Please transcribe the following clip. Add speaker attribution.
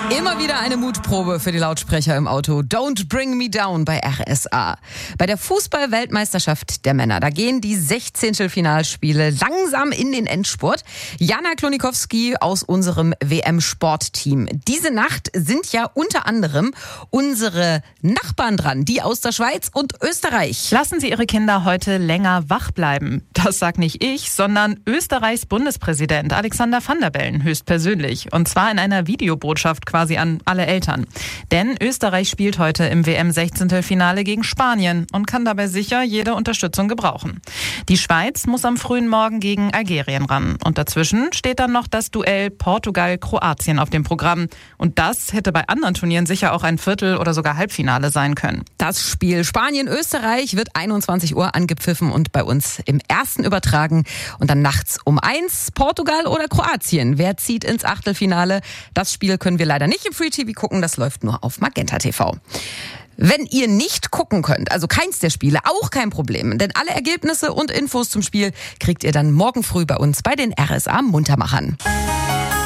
Speaker 1: Immer wieder eine Mutprobe für die Lautsprecher im Auto. Don't Bring Me Down bei RSA. Bei der Fußball-Weltmeisterschaft der Männer, da gehen die 16. Finalspiele langsam in den Endspurt. Jana Klonikowski aus unserem WM-Sportteam. Diese Nacht sind ja unter anderem unsere Nachbarn dran, die aus der Schweiz und Österreich.
Speaker 2: Lassen Sie Ihre Kinder heute länger wach bleiben. Das sag nicht ich, sondern Österreichs Bundespräsident Alexander Van der Bellen höchstpersönlich. Und zwar in einer Videobotschaft quasi an alle Eltern. Denn Österreich spielt heute im WM-16-Finale gegen Spanien und kann dabei sicher jede Unterstützung gebrauchen. Die Schweiz muss am frühen Morgen gegen Algerien ran. Und dazwischen steht dann noch das Duell Portugal-Kroatien auf dem Programm. Und das hätte bei anderen Turnieren sicher auch ein Viertel- oder sogar Halbfinale sein können.
Speaker 1: Das Spiel Spanien-Österreich wird 21 Uhr angepfiffen und bei uns im ersten übertragen. Und dann nachts um 1 Portugal oder Kroatien. Wer zieht ins Achtelfinale? Das Spiel können wir leider nicht im Free TV gucken, das läuft nur auf Magenta TV. Wenn ihr nicht gucken könnt, also keins der Spiele, auch kein Problem, denn alle Ergebnisse und Infos zum Spiel kriegt ihr dann morgen früh bei uns bei den RSA Muntermachern.